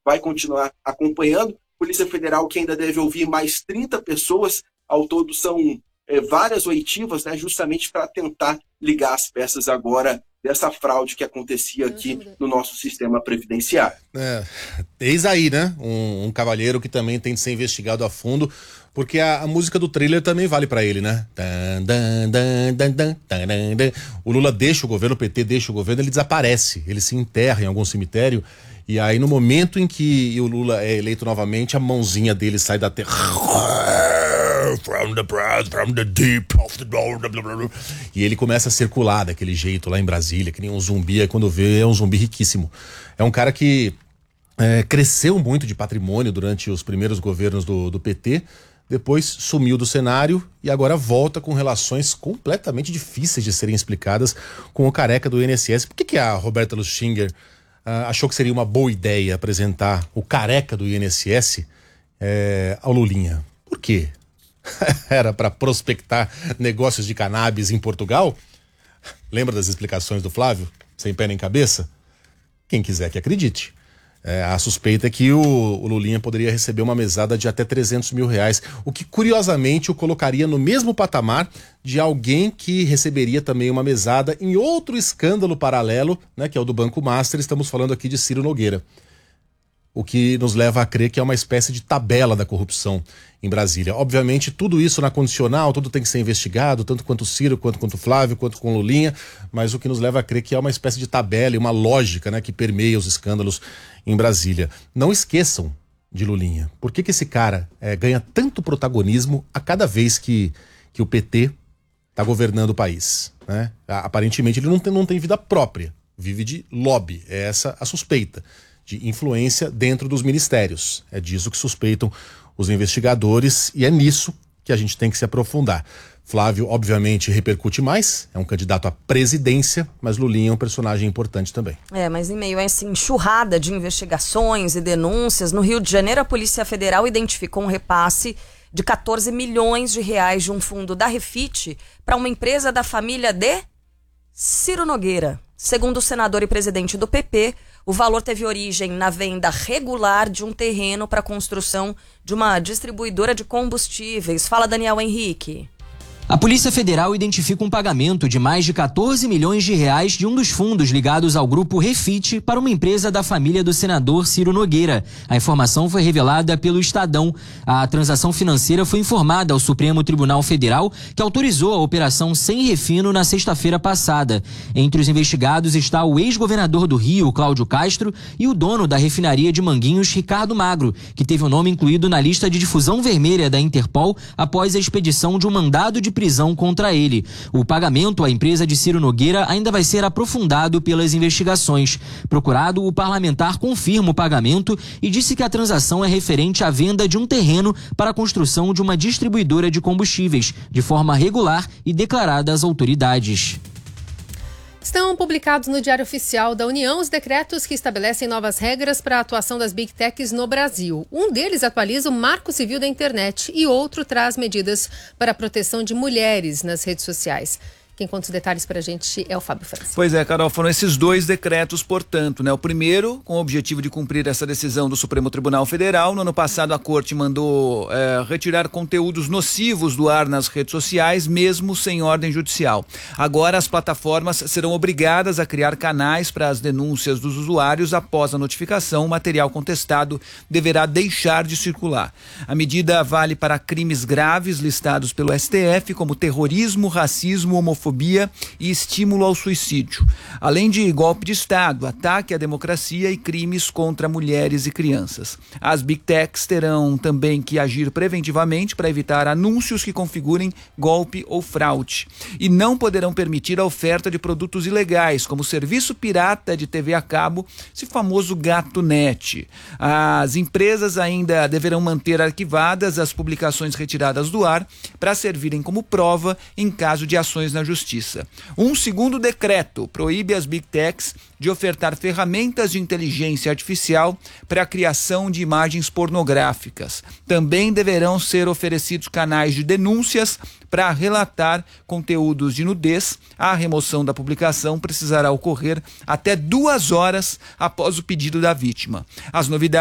vai continuar acompanhando. Polícia Federal que ainda deve ouvir mais 30 pessoas, ao todo são várias oitivas, né, justamente para tentar ligar as peças agora dessa fraude que acontecia aqui no nosso sistema previdenciário. Eis aí, né, um cavalheiro que também tem de ser investigado a fundo, porque a música do trailer também vale para ele, né? O Lula deixa o governo, o PT deixa o governo, ele desaparece, ele se enterra em algum cemitério, e aí no momento em que o Lula é eleito novamente, a mãozinha dele sai da terra. From the deep of the... E ele começa a circular daquele jeito lá em Brasília, que nem um zumbi, aí quando vê é um zumbi riquíssimo. É um cara que cresceu muito de patrimônio durante os primeiros governos do PT, depois sumiu do cenário e agora volta com relações completamente difíceis de serem explicadas com o careca do INSS. Por que a Roberta Luchinger achou que seria uma boa ideia apresentar o careca do INSS ao Lulinha? Por quê? Era para prospectar negócios de cannabis em Portugal? Lembra das explicações do Flávio? Sem pé nem cabeça? Quem quiser que acredite. A suspeita é que o Lulinha poderia receber uma mesada de até R$300 mil, o que curiosamente o colocaria no mesmo patamar de alguém que receberia também uma mesada em outro escândalo paralelo, né, que é o do Banco Master. Estamos falando aqui de Ciro Nogueira. O que nos leva a crer que é uma espécie de tabela da corrupção em Brasília. Obviamente, tudo isso na condicional, tudo tem que ser investigado, tanto quanto o Ciro, quanto o Flávio, quanto com o Lulinha, mas o que nos leva a crer que é uma espécie de tabela e uma lógica, né, que permeia os escândalos em Brasília. Não esqueçam de Lulinha. Por que esse cara ganha tanto protagonismo a cada vez que o PT está governando o país, né? Aparentemente ele não tem vida própria, vive de lobby, é essa a suspeita, de influência dentro dos ministérios. É disso que suspeitam os investigadores e é nisso que a gente tem que se aprofundar. Flávio, obviamente, repercute mais, é um candidato à presidência, mas Lulinha é um personagem importante também. Mas em meio a essa enxurrada de investigações e denúncias, no Rio de Janeiro, a Polícia Federal identificou um repasse de R$14 milhões de um fundo da Refit para uma empresa da família de Ciro Nogueira. Segundo o senador e presidente do PP, o valor teve origem na venda regular de um terreno para a construção de uma distribuidora de combustíveis. Fala, Daniel Henrique. A Polícia Federal identifica um pagamento de mais de R$14 milhões de um dos fundos ligados ao grupo Refit para uma empresa da família do senador Ciro Nogueira. A informação foi revelada pelo Estadão. A transação financeira foi informada ao Supremo Tribunal Federal, que autorizou a operação sem refino na sexta-feira passada. Entre os investigados está o ex-governador do Rio, Cláudio Castro, e o dono da refinaria de Manguinhos, Ricardo Magro, que teve o nome incluído na lista de difusão vermelha da Interpol após a expedição de um mandado de prisão contra ele. O pagamento à empresa de Ciro Nogueira ainda vai ser aprofundado pelas investigações. Procurado, o parlamentar confirma o pagamento e disse que a transação é referente à venda de um terreno para a construção de uma distribuidora de combustíveis, de forma regular e declarada às autoridades. Estão publicados no Diário Oficial da União os decretos que estabelecem novas regras para a atuação das Big Techs no Brasil. Um deles atualiza o Marco Civil da Internet e outro traz medidas para a proteção de mulheres nas redes sociais. Quem conta os detalhes para a gente é o Fábio França. Pois é, Carol, foram esses dois decretos, portanto, né? O primeiro, com o objetivo de cumprir essa decisão do Supremo Tribunal Federal. No ano passado, a Corte mandou retirar conteúdos nocivos do ar nas redes sociais, mesmo sem ordem judicial. Agora, as plataformas serão obrigadas a criar canais para as denúncias dos usuários. Após a notificação, o material contestado deverá deixar de circular. A medida vale para crimes graves listados pelo STF, como terrorismo, racismo, homofobia e estímulo ao suicídio, além de golpe de Estado, ataque à democracia e crimes contra mulheres e crianças. As Big Techs terão também que agir preventivamente para evitar anúncios que configurem golpe ou fraude e não poderão permitir a oferta de produtos ilegais, como serviço pirata de TV a cabo, esse famoso gato net. As empresas ainda deverão manter arquivadas as publicações retiradas do ar para servirem como prova em caso de ações na Justiça. Um segundo decreto proíbe as Big Techs de ofertar ferramentas de inteligência artificial para a criação de imagens pornográficas. Também deverão ser oferecidos canais de denúncias para relatar conteúdos de nudez. A remoção da publicação precisará ocorrer até 2 horas após o pedido da vítima. As novidades